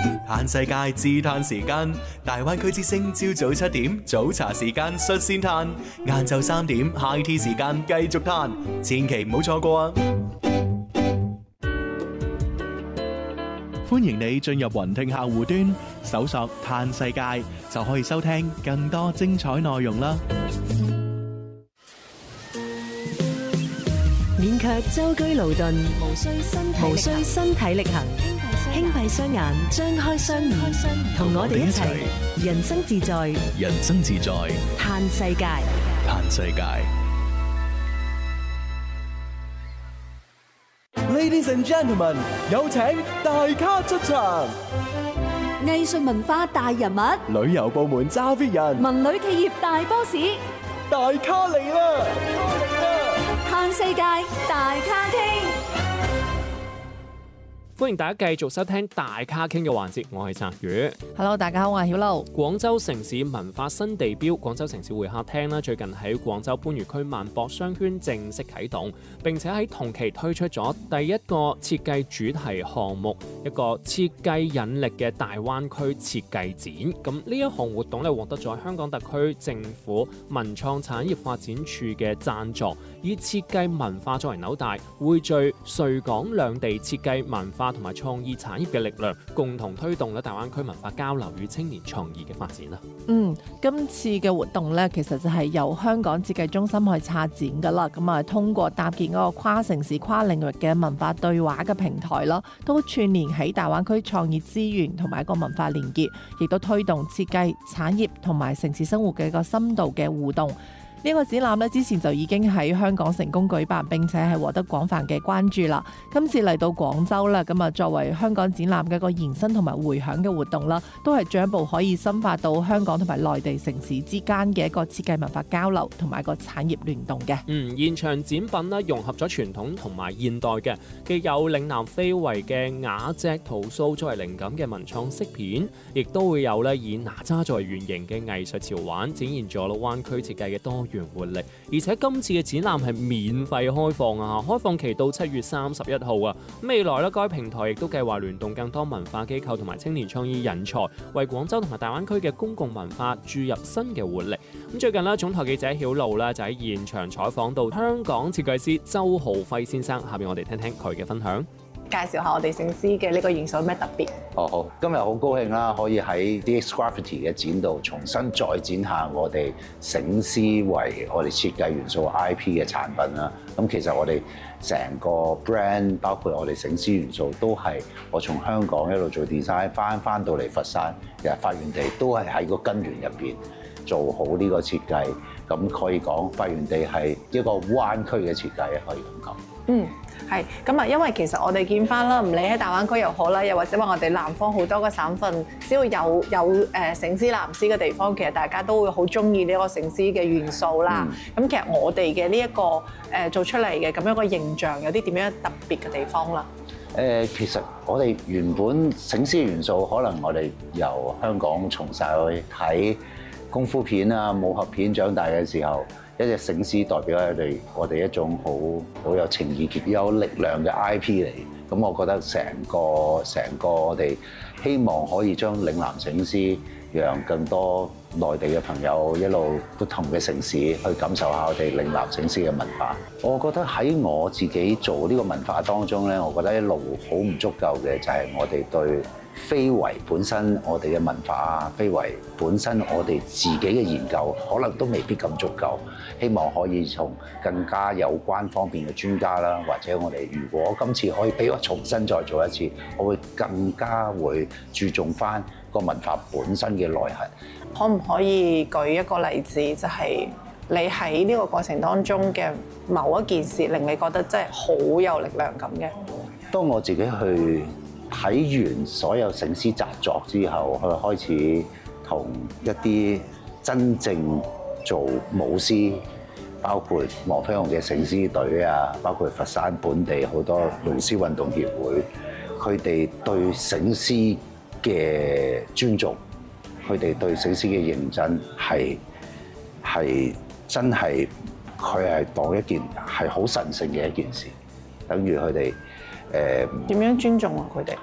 嘆世界自嘆時間，大灣區之聲朝早7點早茶時間率先嘆，晏晝3點 High Tea 時間繼續嘆，千祈唔好錯過啊！歡迎你進入雲聽客戶端，搜索嘆世界就可以收聽更多精彩內容啦！ 免卻舟車勞頓，無需身體力行，輕閉雙眼，張開雙耳，同我哋一齊人生自在， 人生自在， 嘆世界， 嘆世界。 Ladies and gentlemen， 有請大咖出場。 藝術文化大人物， 旅遊部門揸 fit 人， 文旅企業大 boss， 大咖嚟啦！ 嘆世界大咖傾。 歡迎大家繼續收聽大咖傾嘅環節，我係澤宇。 Hello， 大家好，我係曉露。 廣州城市文化新地標廣州城市會客廳啦，最近喺廣州番禺區萬博商圈正式啟動，並且喺同期推出咗第一個設計主題項目，一個設計引力嘅大灣區設計展。咁呢一項活動咧獲得咗香港特區政府文創產業發展處嘅贊助，以設計文化作為紐帶，匯聚穗港兩地設計文化同埋創意產業嘅力量，共同推動咧大灣區文化交流與青年創意嘅發展啦。 今次嘅活動咧，其實就係由香港設計中心去策展噶啦。咁啊，通過搭建嗰個跨城市、跨領域嘅文化對話嘅平台啦，都串聯起大灣區創意資源同埋一個文化連結，亦都推動設計產業同埋城市生活嘅一個深度嘅互動。呢個展覽咧，之前就已經喺香港成功舉辦，並且係獲得廣泛嘅關注啦。今次嚟到廣州啦，咁啊作為香港展覽嘅一個延伸同埋回響嘅活動啦，都係進一步可以深化到香港同埋內地城市之間嘅一個設計文化交流同埋一個產業聯動嘅。 現場展品咧融合咗傳統同埋現代嘅，既有嶺南非遺嘅瓦脊陶塑作為靈感嘅文創飾片，亦都會有咧以哪吒作為原型嘅藝術潮玩，展現咗灣區設計嘅多元活力。而且今次嘅展覽係免費開放啊，開放期到7月31號啊。未來咧該平台亦都計劃聯動更多文化機構同埋青年創意人才，為廣州同埋大灣區嘅公共文化注入新嘅活力。咁最近咧總台記者曉露咧就喺現場採訪到香港設計師周浩輝先生，下邊我哋聽聽佢嘅分享。 介紹下我哋醒獅嘅呢個元素有咩特別？ 好，今日好高興啦，可以喺 DX Graffiti 嘅展度重新再展下我哋醒獅為我哋設計元素 IP 嘅產品啦。咁其實我哋成個 brand 包括我哋醒獅元素都係我從香港一路做 design 翻到嚟佛山，其實發源地都係喺個根源入邊做好呢個設計。咁可以講發源地係一個灣區嘅設計，可以咁講。 係咁啊，因為其實我哋見翻啦，唔理喺大灣區又好啦，又或者話我哋南方好多個省份，只要有醒獅南獅嘅地方，其實大家都會好中意呢個醒獅嘅元素啦。咁其實我哋嘅呢一個做出嚟嘅咁樣一個形象，有啲點樣特別嘅地方啦？ 其實我哋原本醒獅元素，可能我哋由香港從細去睇功夫片啊、武俠片長大嘅時候，一隻醒獅代表我哋一種好有情意結、有力量嘅 IP 嚟。咁我覺得成個我哋希望可以將嶺南醒獅，讓更多內地嘅朋友一路不同嘅城市去感受下我哋嶺南醒獅嘅文化。我覺得喺我自己做呢個文化當中咧，我覺得一路好唔足夠嘅就係我哋對非遺本身我哋嘅文化啊，非遺本身我哋自己嘅研究，可能都未必咁足夠。希望可以從更加有關方面嘅專家啦，或者我哋如果今次可以俾我重新再做一次，我會更加會注重翻個文化本身嘅內涵。 可唔可以舉一個例子，就係你喺呢個過程當中嘅某一件事，令你覺得真係好有力量咁嘅？ 當我自己去睇完所有醒獅習作之後，去開始同一啲真正做舞獅，包括黃飛鴻嘅醒獅隊啊，包括佛山本地好多舞獅運動協會，佢哋對醒獅嘅尊重，佢哋對醒獅嘅認真係真係佢係當一件係好神聖嘅一件事，等於佢哋點樣尊重啊佢哋？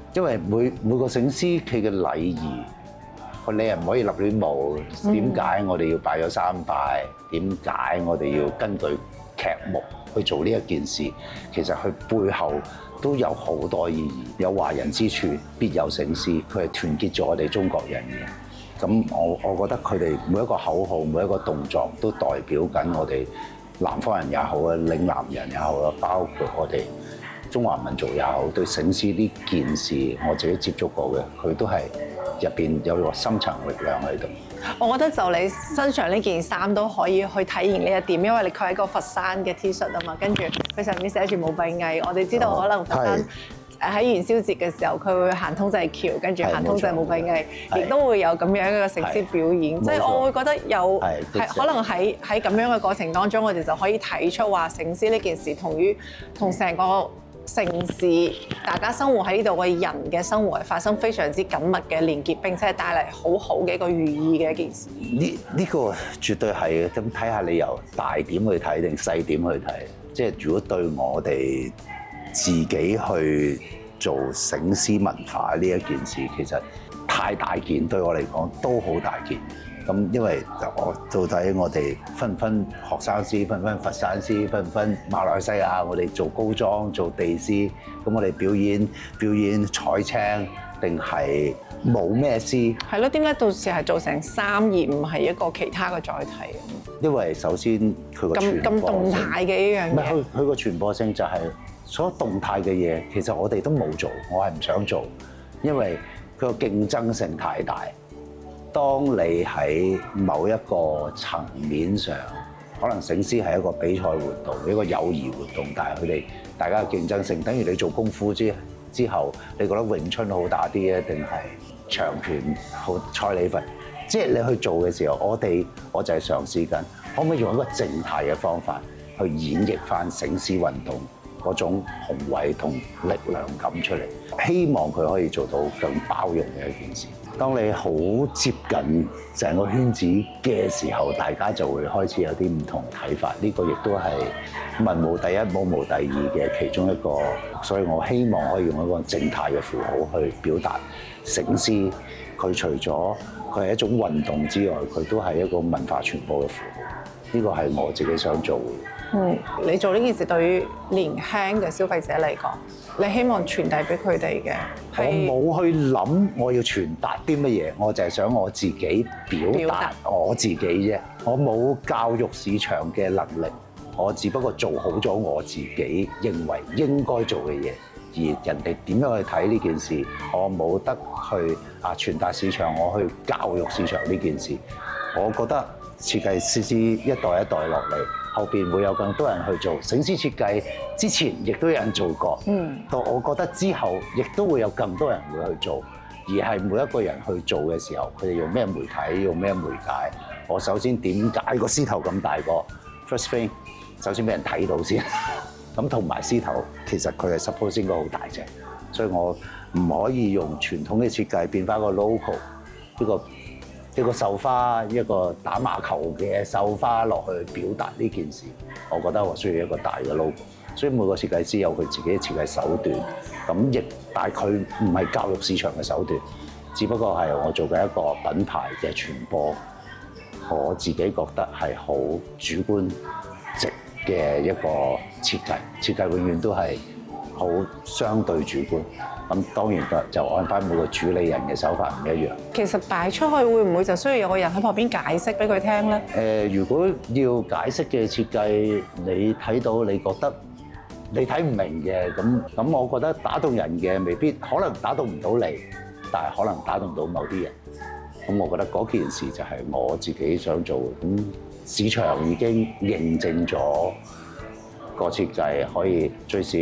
因為每個醒獅佢嘅禮儀，你係唔可以立亂舞。點解我哋要拜咗三拜？點解我哋要根據劇目去做呢一件事？其實佢背後都有好多意義。有華人之處，必有醒獅。佢係團結咗我哋中國人嘅。咁我覺得佢哋每一個口號、每一個動作都代表緊我哋南方人也好啊，嶺南人也好啊，包括我哋中華民族也好，對醒獅呢件事我自己接觸過嘅，佢都係入邊有個深層力量喺度。 我覺得就你身上呢件衫都可以去體現呢一點，因為你佢係個佛山嘅 T 恤啊嘛，跟住佢上面寫住武閉翳。我哋知道可能佛山喺元宵節嘅時候，佢會行通濟橋，跟住行通濟武閉翳，亦都會有咁樣嘅醒獅表演。即係我會覺得有係可能喺咁樣嘅過程當中，我哋就可以睇出話醒獅呢件事同成個城市大家生活喺呢度嘅人嘅生活係發生非常之緊密嘅連結，並且係帶嚟好好嘅一個寓意嘅一件事。 呢個絕對係嘅，咁睇下你由大點去睇定細點去睇。即係如果對我哋自己去做醒獅文化呢一件事，其實太大件，對我嚟講都好大件。咁因為到底我哋分唔分學生獅，分唔分佛山獅，分唔分馬來西亞，我哋做高裝做地獅，咁我哋表演彩青定係冇咩獅？係咯，點解到時係做成衫而唔係一個其他嘅載體？ 因為首先佢個咁動態嘅一樣嘢， 佢個傳播性就係所有動態嘅嘢，其實我哋都冇做，我係唔想做，因為佢個競爭性太大。當你喺某一個層面上，可能醒獅係一個比賽活動，一個友誼活動，但係佢哋大家嘅競爭性，等於你做功夫之後，你覺得詠春好打啲咧，定係長拳好蔡李佛？即係你去做嘅時候，我就係嘗試緊，可唔可以用一個靜態嘅方法去演繹翻醒獅運動嗰種雄偉同力量感出嚟，希望佢可以做到更包容嘅一件事。當你好接近成個圈子嘅時候，大家就會開始有啲唔同睇法。呢個亦都係文無第一，武無第二嘅其中一個。所以我希望可以用一個靜態嘅符號去表達醒獅。佢除咗佢係一種運動之外，佢都係一個文化傳播嘅符號。呢個係我自己想做嘅。 你做呢件事對於年輕嘅消費者嚟講，你希望傳遞俾佢哋嘅， 我冇去諗我要傳達啲乜嘢，我就係想我自己表達我自己啫。我冇教育市場嘅能力，我只不過做好咗我自己認為應該做嘅嘢，而人哋點樣去睇呢件事，我冇得去傳達市場，我去教育市場呢件事。我覺得設計師一代一代落嚟，後邊會有更多人去做醒獅設計。之前亦都有人做過，到我覺得之後亦都會有更多人會去做，而係每一個人去做嘅時候，佢哋用咩媒體，用咩媒介。我首先點解個獅頭咁大個 ？First thing， 首先俾人睇到先。咁同埋獅頭其實佢係 suppose 應該好大隻，所以我唔可以用傳統嘅設計變翻個 logo， 一個繡花，一個打麻球嘅繡花落去表達呢件事。我覺得我需要一個大嘅 logo。所以每個設計師有佢自己嘅設計手段，但係佢唔係教育市場嘅手段，只不過係我做嘅一個品牌嘅傳播。我自己覺得係好主觀直嘅一個設計，設計永遠都係好相對主觀。咁當然就按翻每個主理人嘅手法唔一樣。 其實擺出去會唔會就需要有個人喺旁邊解釋俾佢聽咧？ 如果要解釋嘅設計，你睇到你覺得你睇唔明嘅，咁我覺得打動人嘅未必，可能打動唔到你，但係可能打動到某啲人。咁我覺得嗰件事就係我自己想做。咁市場已經認證咗個設計可以最少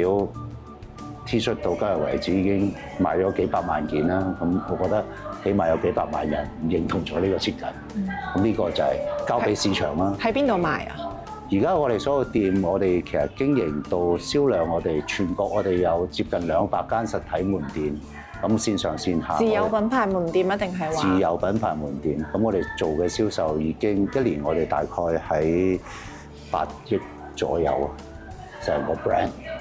T 恤到今日為止已經賣咗幾百萬件啦。咁我覺得起碼有幾百萬人認同咗呢個設計。咁呢個就係交俾市場啦。 喺邊度賣啊？ 而家我哋所有店，我哋其實經營到銷量，我哋全國我哋有接近200間實體門店，咁線上線下。 自有品牌門店一定係話？ 自有品牌門店，咁我哋做嘅銷售已經一年，我哋大概喺8億左右啊，成個 brand。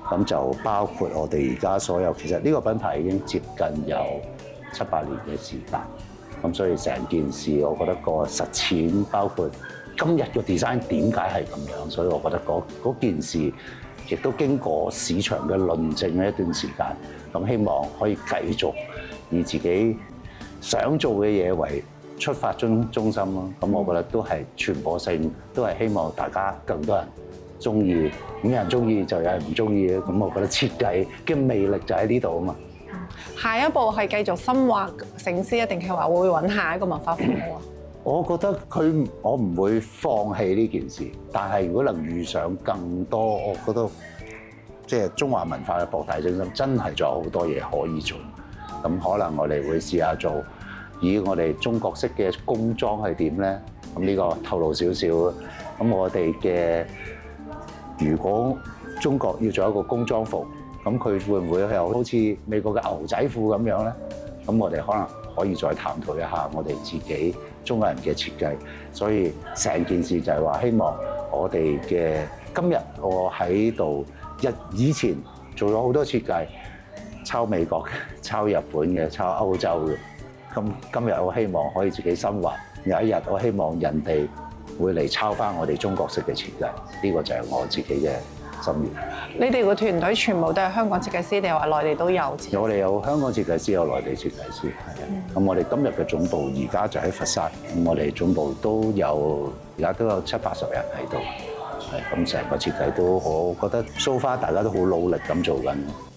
咁就包括我哋而家所有，其實呢個品牌已經接近有7-8年嘅時間。咁所以成件事，我覺得個實踐包括今日個 design 點解係咁樣，所以我覺得嗰件事亦都經過市場嘅論證一段時間。咁希望可以繼續以自己想做嘅嘢為出發中心咯。咁我覺得都係傳播性，都係希望大家更多人中意。咁有人中意就有人唔中意嘅。咁我覺得設計嘅魅力就喺呢度啊嘛。 下一步係繼續深化醒獅，一定係話會揾下一個文化服務啊？ 我覺得我唔會放棄呢件事，但係如果能遇上更多，我覺得即係中華文化嘅博大精深，真係仲有好多嘢可以做。咁可能我哋會試下做，以我哋中國式嘅工裝係點咧？咁呢個透露少少。咁我哋嘅如果中國要做一個工裝服，咁佢會唔會係好似美國嘅牛仔褲咁樣咧？咁我哋可能可以再探討一下我哋自己中國人嘅設計。所以成件事就係話，希望我哋嘅今日我喺度以前做咗好多設計，抄美國嘅、抄日本嘅、抄歐洲嘅。咁今日我希望可以自己深化，有一日我希望人哋會嚟抄翻我哋中國式嘅設計。呢個就係我自己嘅心願。 你哋個團隊全部都係香港設計師，定係話內地都有？ 我哋有香港設計師，有內地設計師，係啊。咁我哋今日嘅總部而家就喺佛山，咁我哋總部都有而家都有70-80人喺度，係咁成個設計都我覺得 so far 大家都好努力咁做緊。